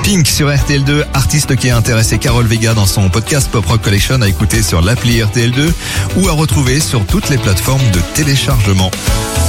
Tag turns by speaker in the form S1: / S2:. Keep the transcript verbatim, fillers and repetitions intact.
S1: Pink sur R T L deux, artiste qui a intéressé Carol Vega dans son podcast Pop Rock Collection, à écouter sur l'appli R T L deux ou à retrouver sur toutes les plateformes de téléchargement.